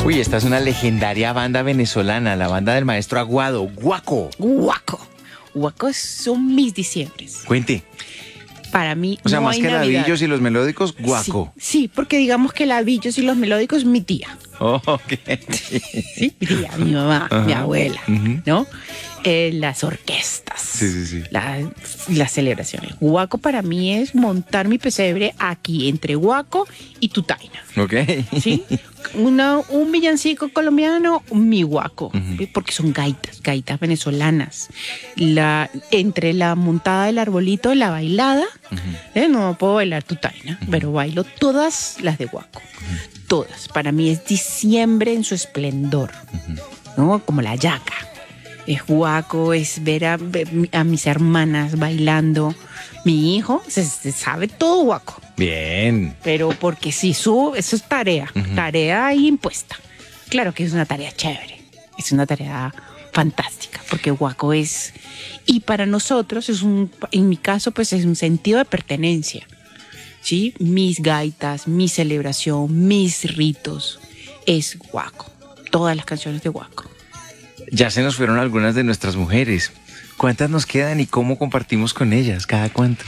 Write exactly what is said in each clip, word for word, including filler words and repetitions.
Uy, esta es una legendaria banda venezolana, la banda del maestro Aguado, Guaco. Guaco. Guaco son mis diciembres. Cuente. Para mí O sea, no más hay que Navidad. Labillos y los melódicos, Guaco. Sí, sí, porque digamos que Labillos y los melódicos, mi tía. Oh, ok. Sí, mi tía, mi mamá, Ajá. mi abuela, Ujú. ¿no? Eh, las orquestas. Sí, sí, sí. la- las celebraciones. Guaco para mí es montar mi pesebre aquí entre Guaco y Tutaina. Ok. ¿Sí? Una, un villancico colombiano, mi Guaco, Ujú. porque son gaitas, gaitas venezolanas. La, entre la montada del arbolito, la bailada, eh, no puedo bailar Tutaina, pero bailo todas las de Guaco. Todas. Para mí es diciembre en su esplendor, ¿no? Como la yaca. Es Guaco, es ver a, a mis hermanas bailando. Mi hijo se, se sabe todo Guaco. Bien. Pero porque si su, eso es tarea, Ujú. tarea ahí impuesta. Claro que es una tarea chévere, es una tarea fantástica, porque Guaco es, y para nosotros es un, en mi caso, pues es un sentido de pertenencia, ¿sí? Mis gaitas, mi celebración, mis ritos, es Guaco, todas las canciones de Guaco. Ya se nos fueron algunas de nuestras mujeres. ¿Cuántas nos quedan y cómo compartimos con ellas? ¿Cada cuánto?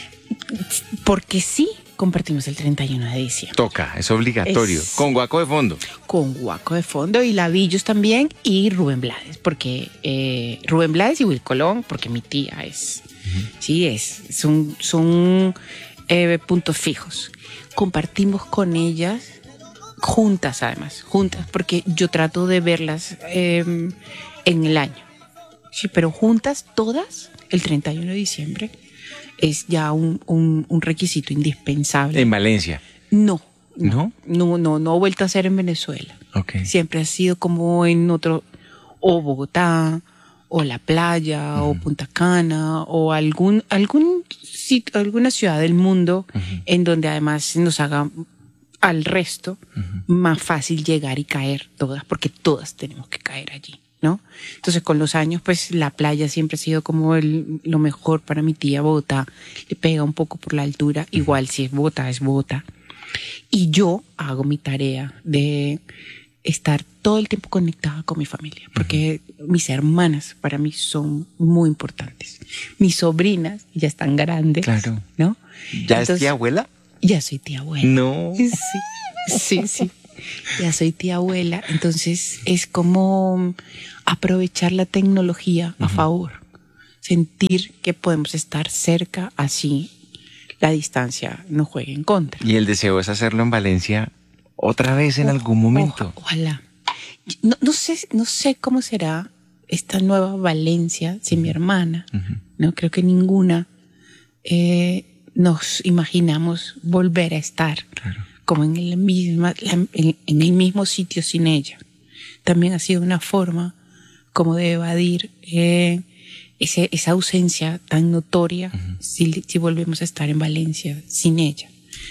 Porque sí, compartimos el treinta y uno de diciembre. Toca, es obligatorio. Es- Con Guaco de fondo. Con Guaco de fondo y Labillos también y Rubén Blades, porque eh, Rubén Blades y Will Colón, porque mi tía es, sí, es, son, son eh, puntos fijos. Compartimos con ellas juntas, además, juntas, porque yo trato de verlas eh, en el año, sí, pero juntas todas el treinta y uno de diciembre es ya un, un, un requisito indispensable. En Valencia. No. ¿No? No, no, no he vuelto a hacer en Venezuela. Ok. Siempre ha sido como en otro, o Bogotá, o la playa, o Punta Cana, o algún, algún sitio, alguna ciudad del mundo en donde además nos haga al resto más fácil llegar y caer todas, porque todas tenemos que caer allí, ¿no? Entonces con los años pues la playa siempre ha sido como el, lo mejor para mi tía. Bogotá le pega un poco por la altura, igual si es Bogotá es Bogotá. Y yo hago mi tarea de estar todo el tiempo conectada con mi familia, porque mis hermanas para mí son muy importantes. Mis sobrinas ya están grandes, Claro. ¿no? ¿Ya Entonces, es tía abuela? Ya soy tía abuela. No. Sí, sí, sí. Ya soy tía abuela. Entonces es como aprovechar la tecnología a favor. Sentir que podemos estar cerca, así la distancia no juegue en contra. Y el deseo es hacerlo en Valencia otra vez en algún momento. O- ojalá. No, no sé, no sé cómo será esta nueva Valencia sin mi hermana. Ujú. No creo que ninguna eh, nos imaginamos volver a estar Claro. como en el misma, la- en, en el mismo sitio sin ella. También ha sido una forma como de evadir eh, ese, esa ausencia tan notoria si, si volvemos a estar en Valencia sin ella.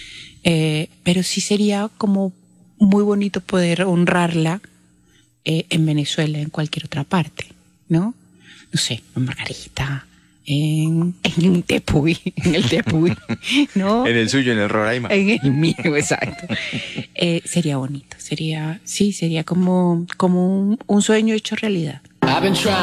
Eh, pero sí sería como muy bonito poder honrarla eh, en Venezuela, en cualquier otra parte, ¿no? No sé, en Margarita, en, en Tepuy, en el Tepuy, ¿no? En el suyo, en el Roraima. En el mío, exacto. Eh, sería bonito, sería, sí, sería como, como un, un sueño hecho realidad.